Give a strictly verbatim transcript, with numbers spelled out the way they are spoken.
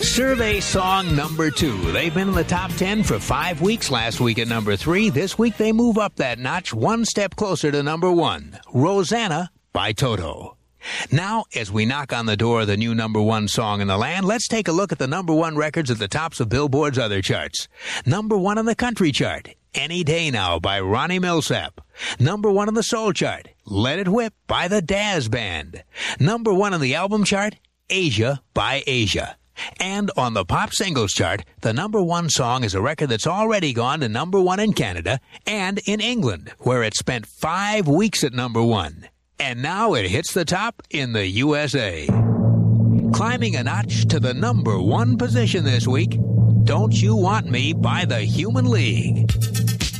Survey song number two. They've been in the top ten for five weeks. Last week at number three. This week they move up that notch, one step closer to number one. Rosanna by Toto. Now, as we knock on the door of the new number one song in the land, let's take a look at the number one records at the tops of Billboard's other charts. Number one on the country chart, Any Day Now by Ronnie Millsap. Number one on the soul chart, Let It Whip by the Dazz Band. Number one on the album chart, Asia by Asia. And on the pop singles chart, the number one song is a record that's already gone to number one in Canada and in England, where it spent five weeks at number one. And now it hits the top in the U S A. Climbing a notch to the number one position this week, Don't You Want Me by the Human League.